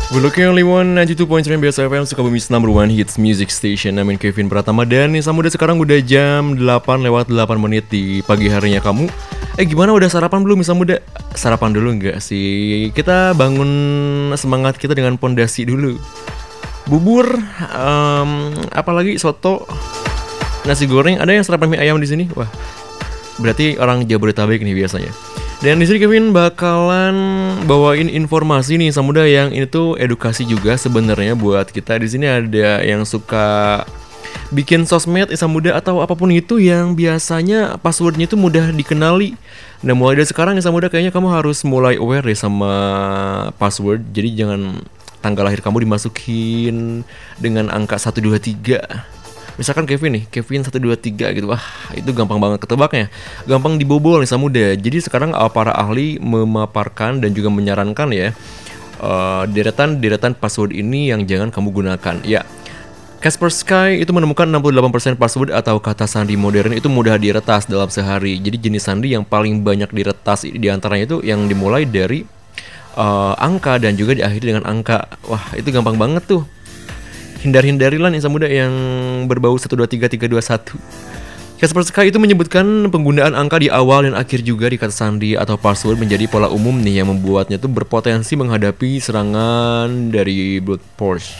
We're looking only one 92.3 BS FM Sukabumi's number one hits music station. Namin Kevin Pratama dan nih Samuda sekarang udah jam 8 lewat 8 menit di pagi harinya kamu. Gimana udah sarapan belum Samuda? Sarapan dulu enggak sih? Kita bangun semangat kita dengan pondasi dulu. Bubur, apalagi soto, nasi goreng, ada yang sarapan mie ayam di sini? Wah, berarti orang Jabodetabek nih biasanya. Dan di sini Kevin bakalan bawain informasi nih Samuda yang ini tuh edukasi juga sebenarnya buat kita. Di sini ada yang suka bikin sosmed Samuda atau apapun itu yang biasanya passwordnya itu mudah dikenali. Nah mulai dari sekarang Samuda kayaknya kamu harus mulai aware deh sama password. Jadi jangan tanggal lahir kamu dimasukin dengan angka 123. Misalkan Kevin nih, Kevin 123 gitu. Wah, itu gampang banget ketebaknya. Gampang dibobol nih Samuda. Jadi sekarang para ahli memaparkan dan juga menyarankan ya deretan password ini yang jangan kamu gunakan. Ya, Kaspersky itu menemukan 68% password atau kata sandi modern itu mudah diretas dalam sehari. Jadi jenis sandi yang paling banyak diretas diantaranya itu yang dimulai dari angka dan juga diakhiri dengan angka. Wah, itu gampang banget tuh. Hindarilah nih Samuda yang berbau 123321. Kaspersky itu menyebutkan penggunaan angka di awal dan akhir juga di kata sandi atau password menjadi pola umum nih yang membuatnya tuh berpotensi menghadapi serangan dari brute force.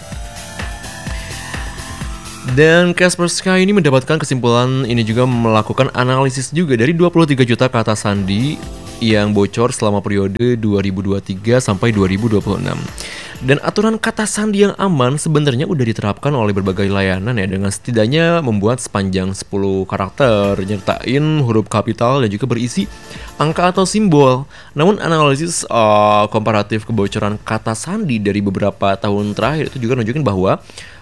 Dan Kaspersky ini mendapatkan kesimpulan ini juga melakukan analisis juga dari 23 juta kata sandi yang bocor selama periode 2023 sampai 2026. Dan aturan kata sandi yang aman sebenarnya udah diterapkan oleh berbagai layanan ya, dengan setidaknya membuat sepanjang 10 karakter, nyertain huruf kapital dan juga berisi angka atau simbol. Namun analisis komparatif kebocoran kata sandi dari beberapa tahun terakhir itu juga nunjukin bahwa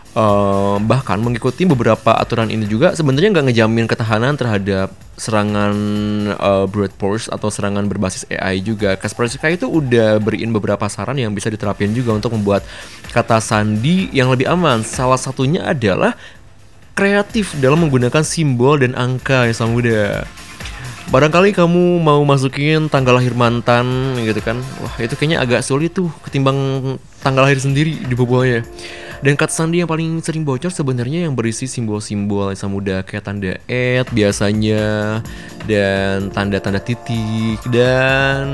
bahkan mengikuti beberapa aturan ini juga sebenarnya nggak ngejamin ketahanan terhadap serangan brute force atau serangan berbasis AI juga. Kaspersky itu udah beriin beberapa saran yang bisa diterapin juga untuk membuat kata sandi yang lebih aman. Salah satunya adalah kreatif dalam menggunakan simbol dan angka ya Samuda. Barangkali kamu mau masukin tanggal lahir mantan gitu kan. Wah, itu kayaknya agak sulit tuh ketimbang tanggal lahir sendiri di bobolnya. Dan kata sandi yang paling sering bocor sebenarnya yang berisi simbol-simbol Samuda kayak tanda @ biasanya dan tanda-tanda titik, dan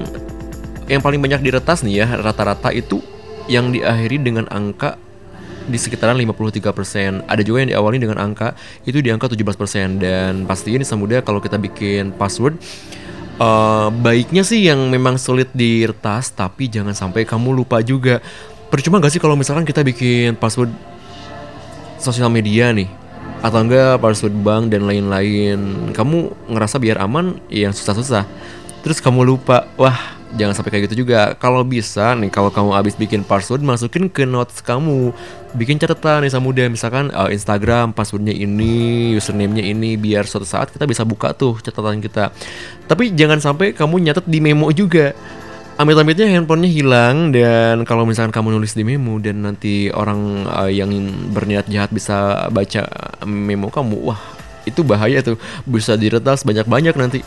yang paling banyak diretas nih ya rata-rata itu yang diakhiri dengan angka di sekitaran 53%. Ada juga yang diawali dengan angka itu di angka 17%. Dan pastinya nih Samuda kalau kita bikin password baiknya sih yang memang sulit diretas, tapi jangan sampai kamu lupa juga. Percuma gak sih kalau misalkan kita bikin password sosial media nih, atau enggak password bank dan lain-lain, kamu ngerasa biar aman yang susah-susah, terus kamu lupa. Wah, jangan sampai kayak gitu juga. Kalau bisa nih, kalau kamu habis bikin password, masukin ke notes kamu, bikin catatan nih Samuda, misalkan Instagram passwordnya ini, username-nya ini, biar suatu saat kita bisa buka tuh catatan kita. Tapi jangan sampai kamu nyatet di memo juga. Amit-amitnya handphonenya hilang, dan kalau misalkan kamu nulis di memo dan nanti orang yang berniat jahat bisa baca memo kamu, wah itu bahaya tuh, bisa diretas banyak-banyak nanti.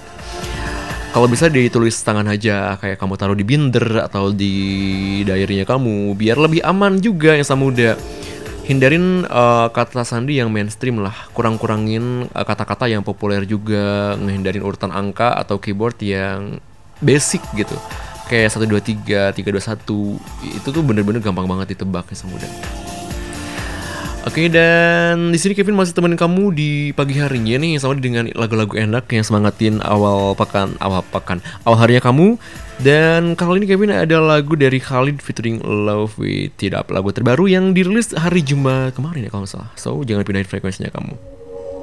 Kalau bisa ditulis tangan aja, kayak kamu taruh di binder atau di diary-nya kamu, biar lebih aman juga ya Samuda. Hindarin kata sandi yang mainstream lah, kurang-kurangin kata-kata yang populer juga, ngehindarin urutan angka atau keyboard yang basic gitu. Kayak 123, 321 itu tuh bener-bener gampang banget ditebak ya Samuda. Oke, dan di sini Kevin masih temenin kamu di pagi harinya nih sama dengan lagu-lagu enak yang semangatin awal harinya kamu. Dan kali ini Kevin ada lagu dari Khalid featuring Love With It Up, lagu terbaru yang dirilis hari Jumat kemarin ya kalau nggak salah. So jangan pindahin frekuensinya kamu.